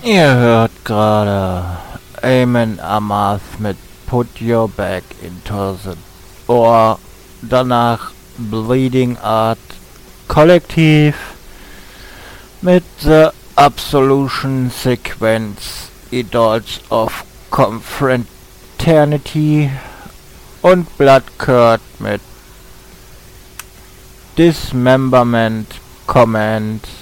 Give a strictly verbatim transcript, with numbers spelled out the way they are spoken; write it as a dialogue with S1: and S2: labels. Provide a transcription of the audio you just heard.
S1: Ihr hört gerade Amon Amarth mit Put Your Back into the Ohr, danach Bleeding Art Kollektiv mit The Absolution Sequence Idols of Confraternity und Blood Curd mit Dismemberment Command.